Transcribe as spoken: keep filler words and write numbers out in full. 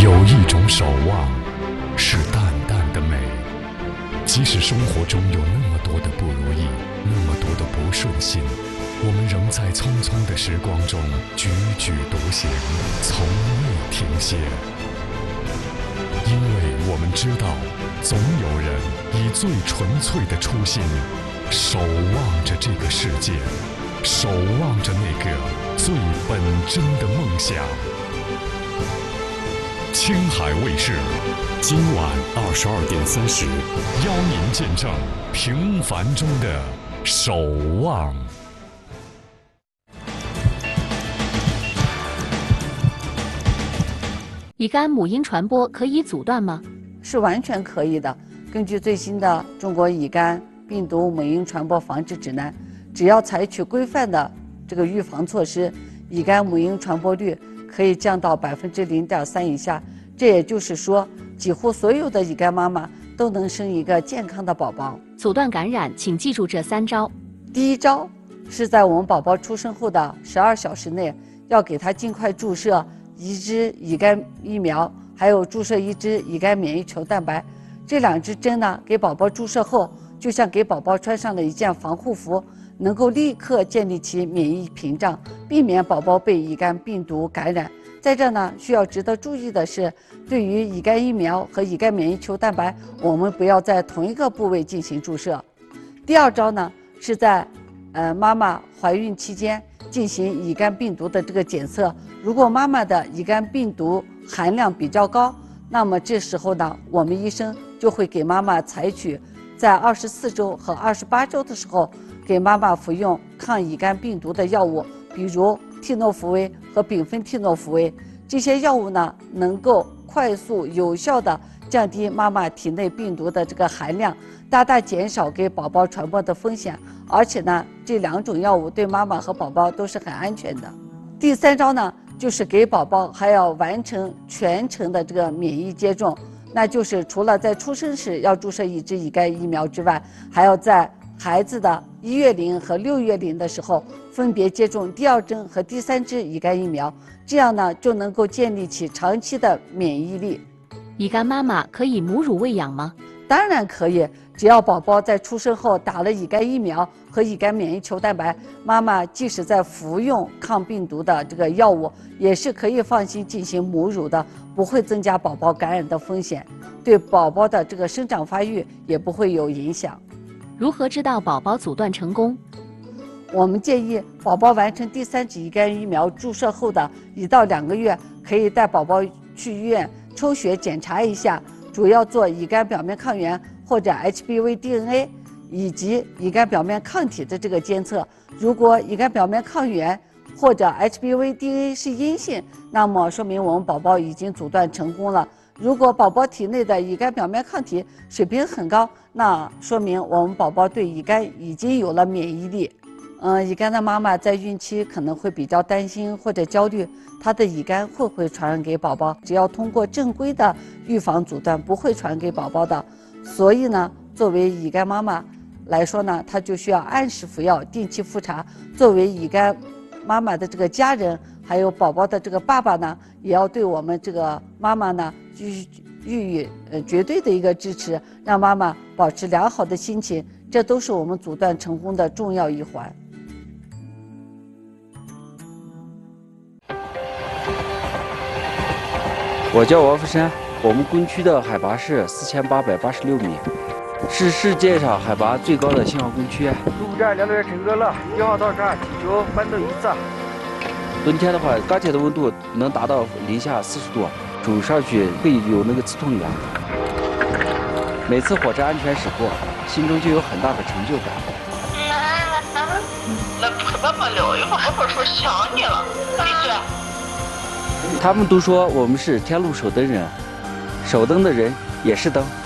有一种守望，是淡淡的美。即使生活中有那么多的不如意，那么多的不顺心，我们仍在匆匆的时光中踽踽独行，从未停歇。因为我们知道，总有人以最纯粹的初心，守望着这个世界，守望着那个最本真的梦想。青海卫视，今晚二十二点三十，邀您见证平凡中的守望。 乙肝母婴传播可以阻断吗？ 是完全可以的。根据最新的《中国乙肝病毒母婴传播防治指南》，只要采取规范的这个预防措施，乙肝母婴传播率可以降到百分之零点三以下。这也就是说，几乎所有的乙肝妈妈都能生一个健康的宝宝。 阻断感染，请记住这三招。 第一招是在我们宝宝出生后的十二小时内，要给他尽快注射一支乙肝疫苗，还有注射一支乙肝免疫球蛋白。这两支针呢，给宝宝注射后，就像给宝宝穿上了一件防护服，能够立刻建立起免疫屏障，避免宝宝被乙肝病毒感染。在这呢，需要值得注意的是，对于乙肝疫苗和乙肝免疫球蛋白，我们不要在同一个部位进行注射。第二招呢，是在呃妈妈怀孕期间进行乙肝病毒的这个检测。如果妈妈的乙肝病毒含量比较高，那么这时候呢，我们医生就会给妈妈采取在二十四周和二十八周的时候，给妈妈服用抗乙肝病毒的药物，比如替诺福韦和丙酚替诺福韦。这些药物呢，能够快速有效地降低妈妈体内病毒的这个含量，大大减少给宝宝传播的风险。而且呢，这两种药物对妈妈和宝宝都是很安全的。第三招呢，就是给宝宝还要完成全程的这个免疫接种，那就是除了在出生时要注射一支乙肝疫苗之外，还要在孩子的一月龄和六月龄的时候分别接种第二针和第三支乙肝疫苗，这样呢就能够建立起长期的免疫力。 乙肝妈妈可以母乳喂养吗？ 当然可以，只要宝宝在出生后打了乙肝疫苗和乙肝免疫球蛋白，妈妈即使在服用抗病毒的这个药物，也是可以放心进行母乳的，不会增加宝宝感染的风险，对宝宝的这个生长发育也不会有影响。 如何知道宝宝阻断成功？ 我们建议宝宝完成第三支乙肝疫苗注射后的一到两个月，可以带宝宝去医院抽血检查一下，主要做乙肝表面抗原或者 H B V D N A 以及乙肝表面抗体的这个监测。如果乙肝表面抗原或者 H B V D N A 是阴性，那么说明我们宝宝已经阻断成功了。如果宝宝体内的乙肝表面抗体水平很高，那说明我们宝宝对乙肝已经有了免疫力。嗯，乙肝的妈妈在孕期可能会比较担心或者焦虑，她的乙肝会不会传染给宝宝？只要通过正规的预防阻断，不会传给宝宝的。所以呢，作为乙肝妈妈来说呢，她就需要按时服药，定期复查。作为乙肝妈妈的这个家人，还有宝宝的这个爸爸呢，也要对我们这个妈妈呢，予予以呃绝对的一个支持，让妈妈保持良好的心情，这都是我们阻断成功的重要一环。 我叫王福山，我们工区的海拔是四千八百八十六米，是世界上海拔最高的信号工区。 入伍站两个月乘客了，一号到站，请求搬动一次。 冬天的话，钢铁的温度能达到零下四十度，走上去会有那个刺痛感。每次火车安全驶过，心中就有很大的成就感。 来陪爸爸聊一会儿，爸爸说想你了，闭嘴。 他们都说我们是天路守灯人，守灯的人也是灯。